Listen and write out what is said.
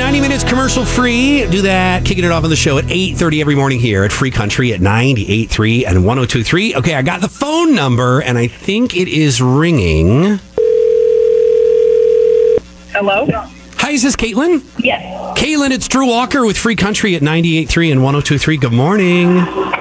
90 minutes commercial free. Do that. Kicking it off on the show at 8:30 every morning here at Free Country at 98.3 and 102.3. Okay, I got the phone number, and I think it is ringing. Hello? Hi, is this Caitlin? Yes. Caitlin, it's Drew Walker with Free Country at 98.3 and 102.3. Good morning.